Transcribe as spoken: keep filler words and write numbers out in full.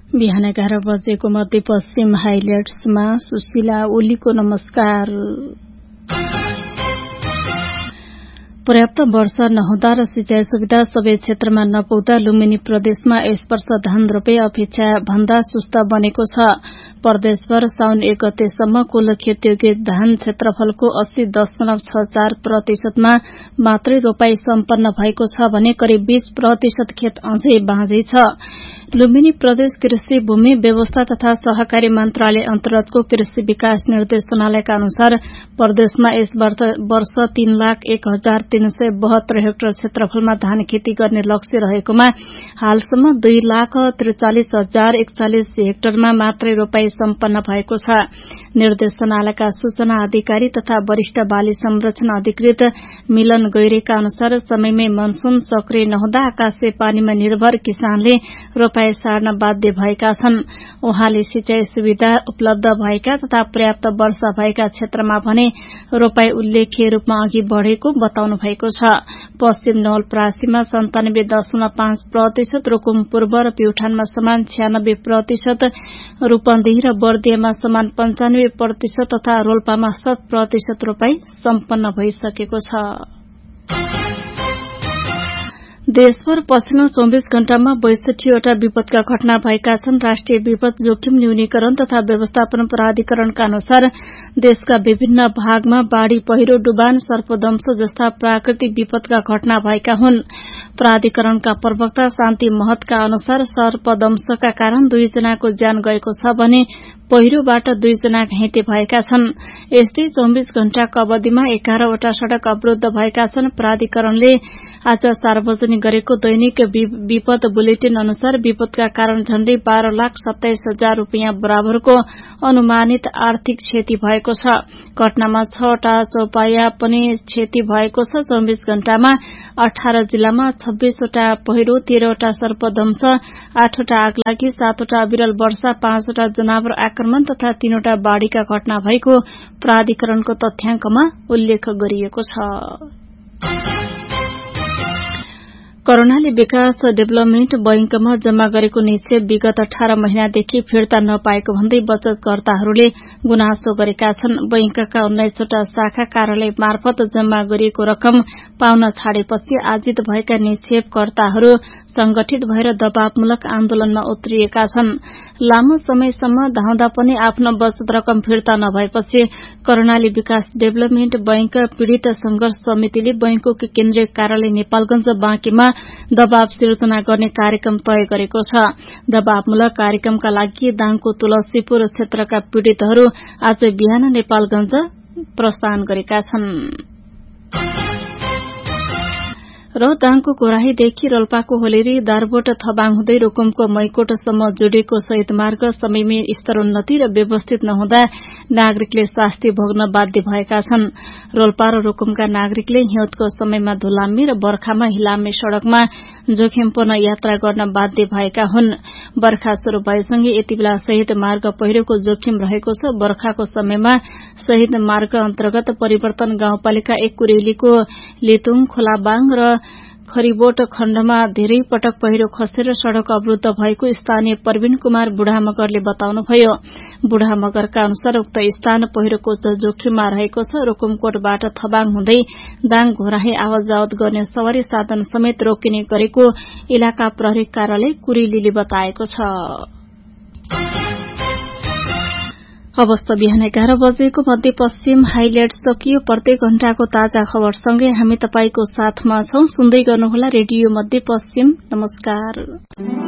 बिहान एघार बजेको मध्यपश्चिम हाइलाइट्समा सुशीला ओलीको नमस्कार। पर्याप्त वर्षा नहुँदा र सिंचाई सुविधा सबै क्षेत्रमा नपुग्दा लुम्बिनी प्रदेशमा यस वर्ष धान रोपे अपेक्षा भन्दा सुस्त बनेको छ। प्रदेशभर साउन एक गतेसम्म कुल खेतयोग्य धान क्षेत्रफलको अस्सी दशमलव छ चार प्रतिशतमा मात्रै रोपाई सम्पन्न भएको छ भने करिब बीस प्रतिशत खेत अझै बाँझै छ। लुम्बिनी प्रदेश कृषि भूमि व्यवस्था तथा सहकारी मन्त्रालय अन्तर्गतको कृषि विकास निर्देशनालयका अनुसार प्रदेशमा यस वर्ष तीन लाख एक हजार तीन सय बहत्तर हेक्टर क्षेत्रफलमा धान खेती गर्ने लक्ष्य रहेकोमा हालसम्म दुई लाख त्रिचालिस हजार एकचालिस हेक्टरमा मात्रै रोपाई सम्पन्न भएको छ। निर्देशनालयका सूचना अधिकारी तथा वरिष्ठ बाली संरक्षण अधिकृत मिलन गैरेका अनुसार समयमै मनसून सक्रिय नहुँदा आकाशे पानीमा निर्भर किसानले रोपाई सार्न बाध्य भएका छन्। उहाँले सिंचाई सुविधा उपलब्ध भएका तथा पर्याप्त वर्षा भएका क्षेत्रमा भने रोपाई उल्लेख्य रूपमा अघि बढ़ेको बताउनु भएको छ। पश्चिम नवलपरासीमा सन्तानब्बे दशमलव पाँच प्रतिशत, रुकुम पूर्व र प्युठानमा समान छ्यानब्बे प्रतिशत, रूपन्देही र बर्दियामा समान पञ्चानब्बे प्रतिशत तथा रोल्पामा शत प्रतिशत रोपाई सम्पन्न भइसकेको छ। देशभर पछिल्लो चौबीस घण्टामा बैसठीवटा विपदका घटना भएका छन्। राष्ट्रिय विपद जोखिम न्यूनीकरण तथा व्यवस्थापन प्राधिकरणका अनुसार देशका विभिन्न भागमा बाढ़ी, पहिरो, डुबान, सर्पदंश जस्ता प्राकृतिक विपदका घटना भएका हुन्। प्राधिकरणका प्रवक्ता शान्ति महतका अनुसार सर्पदंशका कारण दुईजनाको ज्यान गएको छ भने पहिरोबाट दुईजना घाइते भएका छन्। यस्तै चौबीस घण्टाको अवधिमा एघारवटा सड़क अवरूद्ध भएका छन्। प्राधिकरणले आज सार्वजनिक गरेको दैनिक विपद बुलेटिन अनुसार विपदका कारण झण्डै बाह्र लाख सत्ताइस हजार रूपियाँ बराबरको अनुमानित आर्थिक क्षति भएको छ। घटनामा छवटा चौपाया पनि क्षति भएको छ। चौबीस घण्टामा अठार जिल्लामा छब्बीसवटा पहिरो, तेह्रवटा सर्पदंश, आठवटा आगलागी, सातवटा अविरल वर्षा, पाँचवटा जनावर आक्रमण तथा तीनवटा बाढ़ीका घटना भएको प्राधिकरणको तथ्याङ्कमा उल्लेख गरिएको छ। करोनाले विकास डेभलपमेन्ट बैंकमा जम्मा गरेको निक्षेप विगत अठार महिनादेखि फिर्ता नपाएको भन्दै बचतकर्ताहरूले गुनासो गरेका छन्। बैंकका उन्नाइसवटा शाखा कार्यालय मार्फत जम्मा गरिएको रकम पाउन छाडेपछि आजित भएका निक्षेपकर्ताहरू संगठित भएर दबावमूलक आन्दोलनमा उत्रिएका छन्। लामो समयसम्म धाउँदा पनि आफ्नो बचत रकम फिर्ता नभएपछि कर्णाली विकास डेभलपमेन्ट बैंक पीड़ित संघर्ष समितिले बैंकको केन्द्रीय कार्यालय नेपालगंज बाँकीमा दबाव सिर्जना गर्ने कार्यक्रम तय गरेको छ। दबावमूलक कार्यक्रमका लागि दाङको तुलसीपुर क्षेत्रका पीड़ितहरू आज बिहान नेपालगंज प्रस्थान गरेका छन्। र दाङको कोराहीदेखि रोल्पाको होलेरी, दारबोट, थबाङ हुँदै रुकुमको मैकोटसम्म जोडिएको शहीद मार्ग समयमै स्तरोन्नति र व्यवस्थित नहुँदा नागरिकले शास्ति भोग्न बाध्य भएका छन्। रोल्पा र रुकुमका नागरिकले हिउँदको समयमा धुलाम्मी र बर्खामा हिलाम्मी सड़कमा जोखिमपूर्ण यात्रा गर्न बाध्य भएका हुन्। बर्खा शुरू भएसँगै यति बेला शहीद मार्ग पहिरोको जोखिम रहेको छ। बर्खाको समयमा शहीद मार्ग अन्तर्गत परिवर्तन गाउँपालिका एक कुरेलीको लेतुङ, खोलाबाङ र खरीबोट खण्डमा धेरै पटक पहिरो खसेर सड़क अवरूद्ध भएको स्थानीय प्रवीण कुमार बुढामगरले बताउनुभयो। बुढामगरका अनुसार उक्त स्थान पहिरोको जोखिममा रहेको छ। रुकुमकोटबाट थबाङ हुँदै दाङ घोराही आवाजावत गर्ने सवारी साधन समेत रोकिने गरेको इलाका प्रहरी कार्यालय कुरेलीले बताएको छ। अवस्था बिहान एघार बजेको मध्यपश्चिम हाइलाइट सकियो। प्रत्येक घण्टाको ताजा खबरसँगै हामी तपाईको साथमा छौं। सुन्दै गर्नुहोला रेडियो मध्यपश्चिम। नमस्कार।